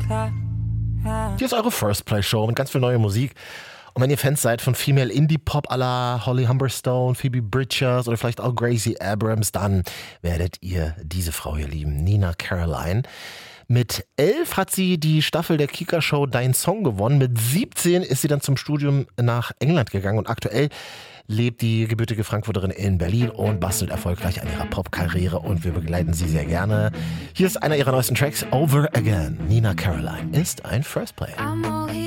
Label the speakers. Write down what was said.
Speaker 1: Hier ist eure First Play Show mit ganz viel neue Musik. Und wenn ihr Fans seid von Female Indie Pop à la Holly Humberstone, Phoebe Bridgers oder vielleicht auch Gracie Abrams, dann werdet ihr diese Frau hier lieben, Nina Caroline. Mit 11 hat sie die Staffel der Kika-Show Dein Song gewonnen. Mit 17 ist sie dann zum Studium nach England gegangen und aktuell lebt die gebürtige Frankfurterin in Berlin und bastelt erfolgreich an ihrer Popkarriere und wir begleiten sie sehr gerne. Hier ist einer ihrer neuesten Tracks, Over Again. Nina Caroline ist ein First Play.